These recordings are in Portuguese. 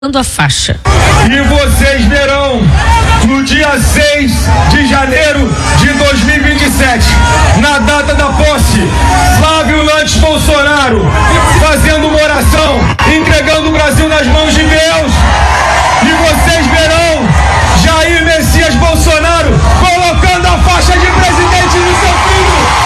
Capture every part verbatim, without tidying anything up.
a faixa. E vocês verão, no dia seis de janeiro de dois mil e vinte e sete, na data da posse, Flávio Lantes Bolsonaro fazendo uma oração, entregando o Brasil nas mãos de Deus. E vocês verão Jair Messias Bolsonaro colocando a faixa de presidente no seu filho.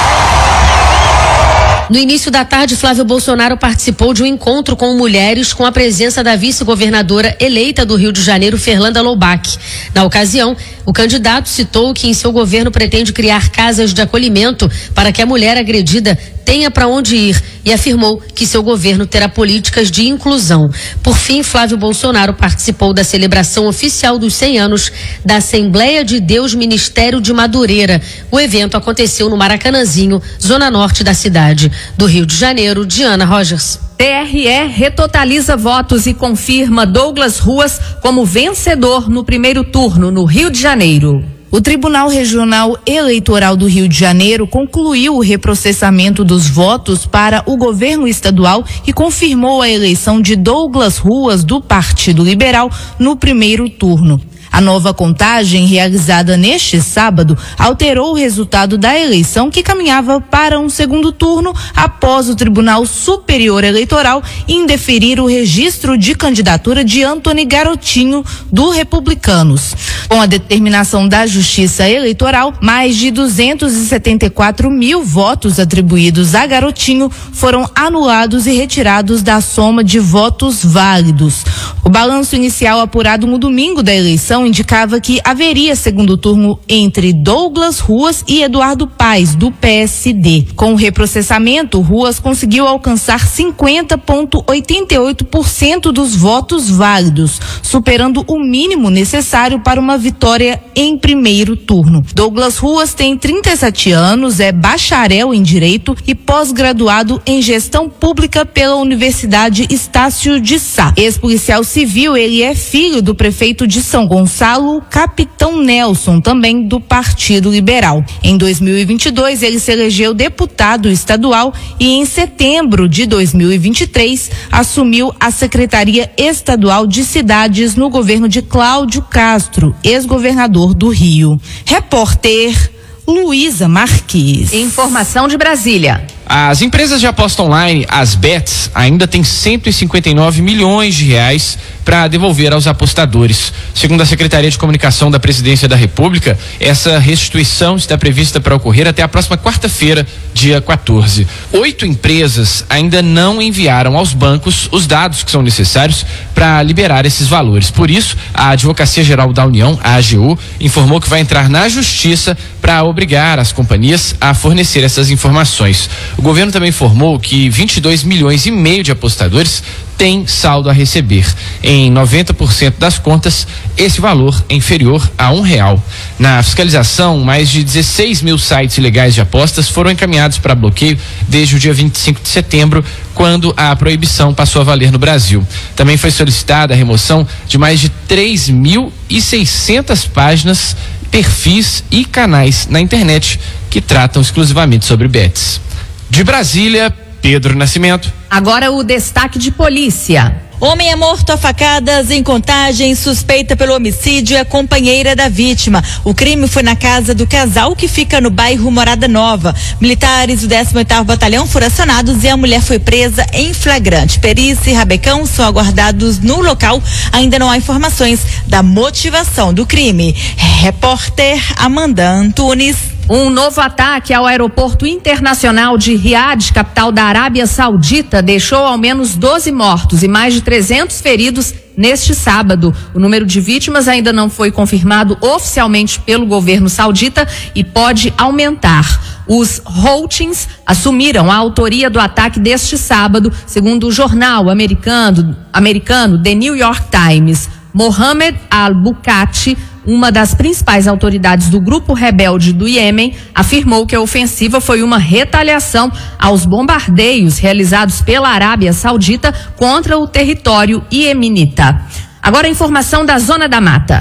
No início da tarde, Flávio Bolsonaro participou de um encontro com mulheres com a presença da vice-governadora eleita do Rio de Janeiro, Fernanda Loubach. Na ocasião, o candidato citou que em seu governo pretende criar casas de acolhimento para que a mulher agredida tenha para onde ir e afirmou que seu governo terá políticas de inclusão. Por fim, Flávio Bolsonaro participou da celebração oficial dos cem anos da Assembleia de Deus Ministério de Madureira. O evento aconteceu no Maracanãzinho, zona norte da cidade. Do Rio de Janeiro, Diana Rogers. T R E retotaliza votos e confirma Douglas Ruas como vencedor no primeiro turno no Rio de Janeiro. O Tribunal Regional Eleitoral do Rio de Janeiro concluiu o reprocessamento dos votos para o governo estadual e confirmou a eleição de Douglas Ruas, do Partido Liberal, no primeiro turno. A nova contagem, realizada neste sábado, alterou o resultado da eleição, que caminhava para um segundo turno após o Tribunal Superior Eleitoral indeferir o registro de candidatura de Antony Garotinho, do Republicanos. Com a determinação da Justiça Eleitoral, mais de duzentos e setenta e quatro mil votos atribuídos a Garotinho foram anulados e retirados da soma de votos válidos. O balanço inicial apurado no domingo da eleição indicava que haveria segundo turno entre Douglas Ruas e Eduardo Paes, do P S D. Com o reprocessamento, Ruas conseguiu alcançar cinquenta vírgula oitenta e oito por cento dos votos válidos, superando o mínimo necessário para uma vitória em primeiro turno. Douglas Ruas tem trinta e sete anos, é bacharel em Direito e pós-graduado em Gestão Pública pela Universidade Estácio de Sá. Ex-policial civil, ele é filho do prefeito de São Gonçalo, Capitão Nelson, também do Partido Liberal. Em dois mil e vinte e dois, ele se elegeu deputado estadual e em setembro de dois mil e vinte e três assumiu a Secretaria Estadual de Cidades no governo de Cláudio Castro, ex-governador do Rio. Repórter Luísa Marques. Informação de Brasília. As empresas de aposta online, as bets, ainda têm cento e cinquenta e nove milhões de reais para devolver aos apostadores. Segundo a Secretaria de Comunicação da Presidência da República, essa restituição está prevista para ocorrer até a próxima quarta-feira, dia quatorze. Oito empresas ainda não enviaram aos bancos os dados que são necessários para liberar esses valores. Por isso, a Advocacia Geral da União, a A G U, informou que vai entrar na Justiça para obrigar as companhias a fornecer essas informações. O governo também informou que vinte e dois milhões e meio de apostadores têm saldo a receber. Em noventa por cento das contas, esse valor é inferior a um real. Na fiscalização, mais de dezesseis mil sites ilegais de apostas foram encaminhados para bloqueio desde o dia vinte e cinco de setembro, quando a proibição passou a valer no Brasil. Também foi solicitada a remoção de mais de três mil e seiscentas páginas, perfis e canais na internet que tratam exclusivamente sobre bets. De Brasília, Pedro Nascimento. Agora o destaque de polícia. Homem é morto a facadas em Contagem, suspeita pelo homicídio é a companheira da vítima. O crime foi na casa do casal, que fica no bairro Morada Nova. Militares do décimo oitavo Batalhão foram acionados e a mulher foi presa em flagrante. Perícia e rabecão são aguardados no local. Ainda não há informações da motivação do crime. Repórter Amanda Antunes. Um novo ataque ao aeroporto internacional de Riad, capital da Arábia Saudita, deixou ao menos doze mortos e mais de trezentos feridos neste sábado. O número de vítimas ainda não foi confirmado oficialmente pelo governo saudita e pode aumentar. Os Houthis assumiram a autoria do ataque deste sábado, segundo o jornal americano, americano The New York Times. Mohamed al-Bukati, uma das principais autoridades do grupo rebelde do Iêmen, afirmou que a ofensiva foi uma retaliação aos bombardeios realizados pela Arábia Saudita contra o território iemenita. Agora a informação da Zona da Mata.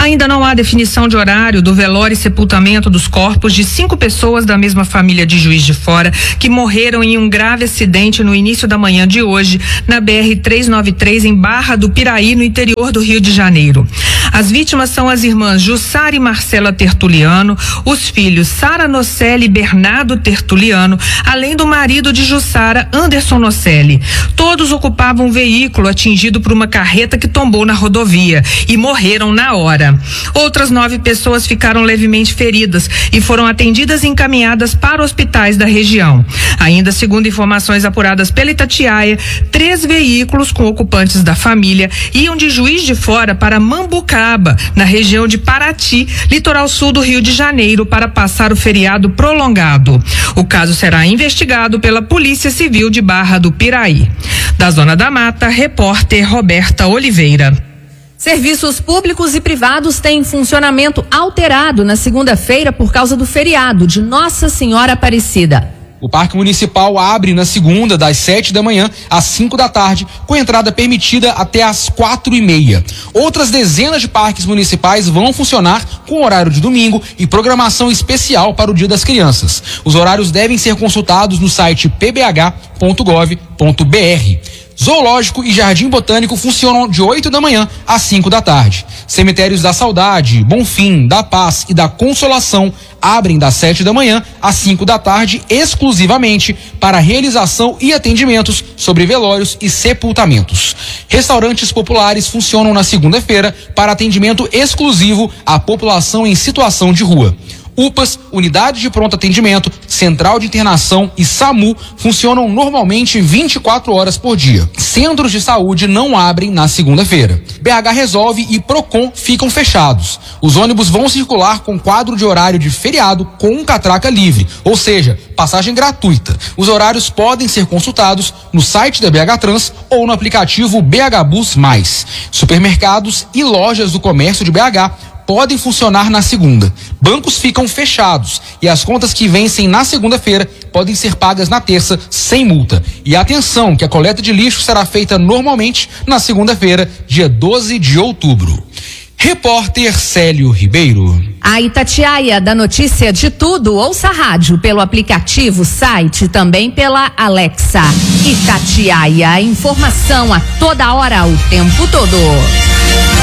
Ainda não há definição de horário do velório e sepultamento dos corpos de cinco pessoas da mesma família de Juiz de Fora que morreram em um grave acidente no início da manhã de hoje na B R trezentos e noventa e três em Barra do Piraí, no interior do Rio de Janeiro. As vítimas são as irmãs Jussara e Marcela Tertuliano, os filhos Sara Nocelli e Bernardo Tertuliano, além do marido de Jussara, Anderson Nocelli. Todos ocupavam um veículo atingido por uma carreta que tombou na rodovia e morreram na hora. Outras nove pessoas ficaram levemente feridas e foram atendidas e encaminhadas para hospitais da região. Ainda segundo informações apuradas pela Itatiaia, três veículos com ocupantes da família iam de Juiz de Fora para Mambucaba, na região de Paraty, litoral sul do Rio de Janeiro, para passar o feriado prolongado. O caso será investigado pela Polícia Civil de Barra do Piraí. Da Zona da Mata, repórter Roberta Oliveira. Serviços públicos e privados têm funcionamento alterado na segunda-feira por causa do feriado de Nossa Senhora Aparecida. O Parque Municipal abre na segunda, das sete da manhã às cinco da tarde, com entrada permitida até às quatro e meia. Outras dezenas de parques municipais vão funcionar com horário de domingo e programação especial para o Dia das Crianças. Os horários devem ser consultados no site p b h ponto gov ponto b r. Zoológico e Jardim Botânico funcionam de oito da manhã às cinco da tarde. Cemitérios da Saudade, Bonfim, da Paz e da Consolação abrem das sete da manhã às cinco da tarde exclusivamente para realização e atendimentos sobre velórios e sepultamentos. Restaurantes populares funcionam na segunda-feira para atendimento exclusivo à população em situação de rua. U P As, Unidade de Pronto Atendimento, Central de Internação e SAMU funcionam normalmente vinte e quatro horas por dia. Centros de saúde não abrem na segunda-feira. B H Resolve e Procon ficam fechados. Os ônibus vão circular com quadro de horário de feriado com catraca livre, ou seja, passagem gratuita. Os horários podem ser consultados no site da B H Trans ou no aplicativo B H Bus mais. Supermercados e lojas do comércio de B H podem funcionar na segunda. Bancos ficam fechados e as contas que vencem na segunda-feira podem ser pagas na terça sem multa. E atenção que a coleta de lixo será feita normalmente na segunda-feira, dia doze de outubro. Repórter Célio Ribeiro. A Itatiaia dá notícia de tudo. Ouça a rádio pelo aplicativo, site, também pela Alexa. Itatiaia, informação a toda hora, o tempo todo.